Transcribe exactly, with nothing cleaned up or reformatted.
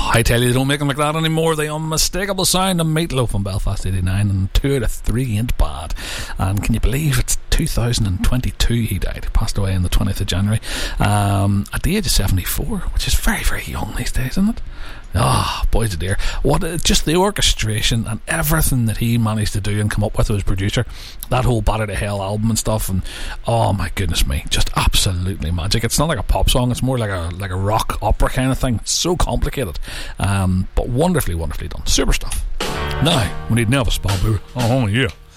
I tell you, they don't make them like that anymore. The unmistakable sound of Meatloaf on Belfast eighty-nine, and two out of three ain't bad. And can you believe it's two thousand twenty-two he died? He passed away on the twentieth of January um, at the age of seventy-four, which is very, very young these days, isn't it? Ah, oh, boys of dear. What, just the orchestration and everything that he managed to do and come up with as producer. That whole Batter to Hell album and stuff, and oh my goodness me, just absolutely magic. It's not like a pop song, it's more like a like a rock opera kind of thing. It's so complicated, um, but wonderfully, wonderfully done. Super stuff. Now, we need Elvis Bob. Oh yeah.